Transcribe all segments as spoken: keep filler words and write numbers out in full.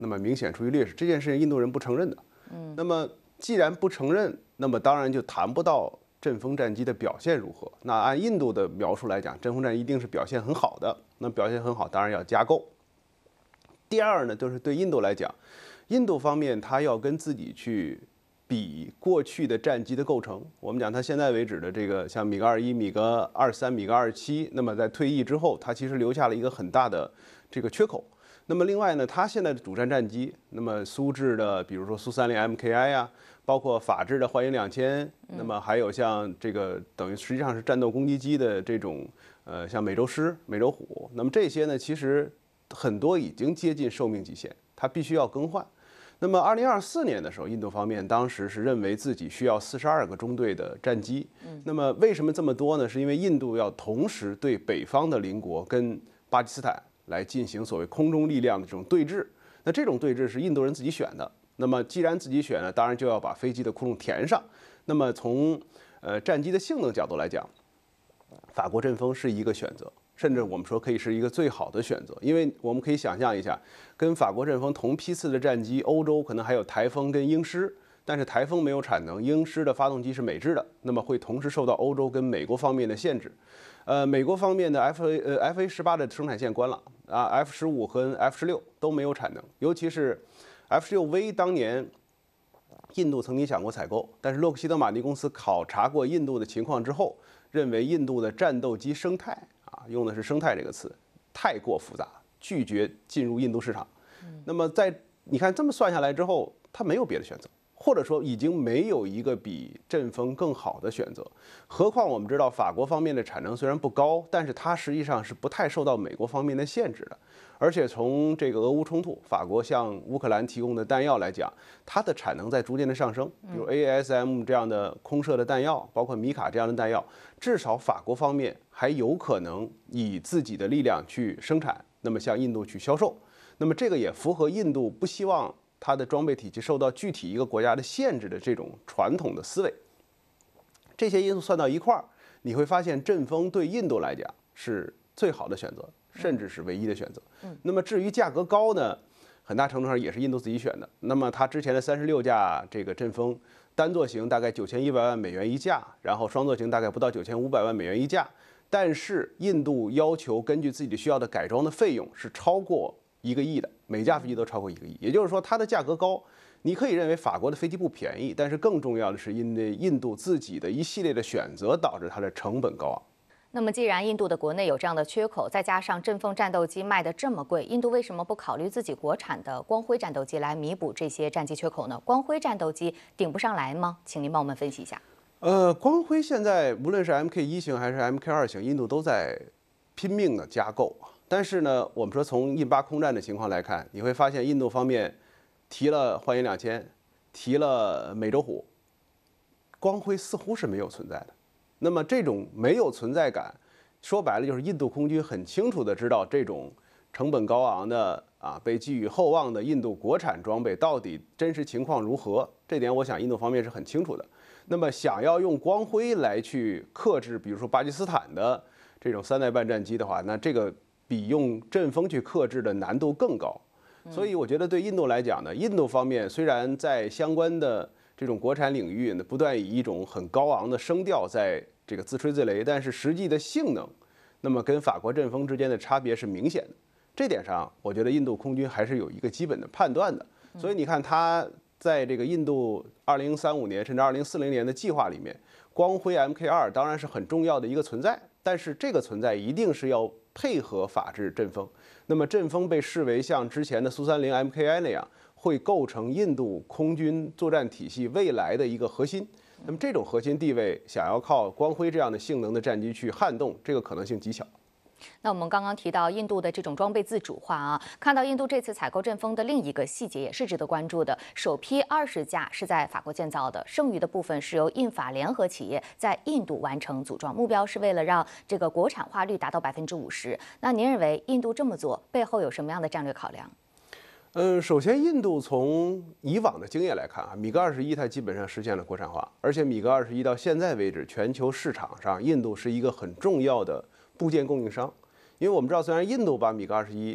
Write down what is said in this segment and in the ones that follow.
那么明显处于劣势。这件事情印度人不承认的。嗯，那么既然不承认，那么当然就谈不到阵风战机的表现如何。那按印度的描述来讲，阵风战一定是表现很好的。那表现很好，当然要加购。第二呢，就是对印度来讲，印度方面它要跟自己去比过去的战机的构成。我们讲它现在为止的这个像米格二一、米格二三、米格二七，那么在退役之后，它其实留下了一个很大的这个缺口。那么另外呢，它现在的主战战机，那么苏制的，比如说苏三零 M K I 啊，包括法制的幻影两千，那么还有像这个等于实际上是战斗攻击机的这种，呃，像美洲狮、美洲虎，那么这些呢，其实很多已经接近寿命极限，它必须要更换。那么二零二四年的时候，印度方面当时是认为自己需要四十二个中队的战机。那么为什么这么多呢？是因为印度要同时对北方的邻国跟巴基斯坦来进行所谓空中力量的这种对峙。那这种对峙是印度人自己选的。那么既然自己选了，当然就要把飞机的窟窿填上。那么从呃战机的性能角度来讲，法国阵风是一个选择。甚至我们说可以是一个最好的选择，因为我们可以想象一下，跟法国阵风同批次的战机，欧洲可能还有台风跟鹰狮，但是台风没有产能，鹰狮的发动机是美制的，那么会同时受到欧洲跟美国方面的限制。呃，美国方面的 F A 呃 F A 十八的生产线关了啊 ，F 十五和 F 十六都没有产能，尤其是 F 十六 V 当年。印度曾经想过采购，但是洛克希德马丁公司考察过印度的情况之后，认为印度的战斗机生态啊，用的是生态这个词，太过复杂，拒绝进入印度市场。那么在你看这么算下来之后，它没有别的选择，或者说已经没有一个比阵风更好的选择。何况我们知道法国方面的产能虽然不高，但是它实际上是不太受到美国方面的限制的。而且从这个俄乌冲突，法国向乌克兰提供的弹药来讲，它的产能在逐渐的上升。比如 A S M 这样的空射的弹药，包括米卡这样的弹药，至少法国方面还有可能以自己的力量去生产，那么向印度去销售。那么这个也符合印度不希望它的装备体系受到具体一个国家的限制的这种传统的思维。这些因素算到一块儿，你会发现阵风对印度来讲是最好的选择。甚至是唯一的选择。那么至于价格高呢，很大程度上也是印度自己选的。那么它之前的三十六架这个阵风，单座型大概九千一百万美元一架，然后双座型大概不到九千五百万美元一架。但是印度要求根据自己的需要的改装的费用是超过一个亿的，每架飞机都超过一个亿。也就是说，它的价格高，你可以认为法国的飞机不便宜，但是更重要的是因为印度自己的一系列的选择导致它的成本高昂。 那么，既然印度的国内有这样的缺口，再加上阵风战斗机卖得这么贵，印度为什么不考虑自己国产的光辉战斗机来弥补这些战机缺口呢？光辉战斗机顶不上来吗？请您帮我们分析一下。 呃，光辉现在无论是 M K 一型还是 M K 二型，印度都在拼命的加购。但是呢，我们说从印巴空战的情况来看，你会发现印度方面提了幻影两千，提了美洲虎，光辉似乎是没有存在的。那么这种没有存在感，说白了就是印度空军很清楚的知道这种成本高昂的啊被寄予厚望的印度国产装备到底真实情况如何，这点我想印度方面是很清楚的。那么想要用光辉来去克制，比如说巴基斯坦的这种三代半战机的话，那这个比用阵风去克制的难度更高。所以我觉得对印度来讲呢，印度方面虽然在相关的这种国产领域呢，不断以一种很高昂的声调在这个自吹自擂，但是实际的性能，那么跟法国阵风之间的差别是明显的。这点上，我觉得印度空军还是有一个基本的判断的。所以你看，它在这个印度二零三五年甚至二零四零年的计划里面，光辉 M K 二当然是很重要的一个存在，但是这个存在一定是要配合法制阵风。那么阵风被视为像之前的苏三零 M K I 那样，会构成印度空军作战体系未来的一个核心。那么这种核心地位，想要靠光辉这样的性能的战机去撼动，这个可能性极小。 那我们刚刚提到印度的这种装备自主化啊，看到印度这次采购阵风的另一个细节也是值得关注的。首批二十架是在法国建造的，剩余的部分是由印法联合企业在印度完成组装，目标是为了让这个国产化率达到百分之五十。那您认为印度这么做背后有什么样的战略考量？ 嗯，首先，印度从以往的经验来看啊，米格二十一它基本上实现了国产化，而且米格二十一到现在为止，全球市场上印度是一个很重要的部件供应商。因为我们知道，虽然印度把米格二十一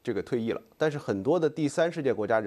这个退役了，但是很多的第三世界国家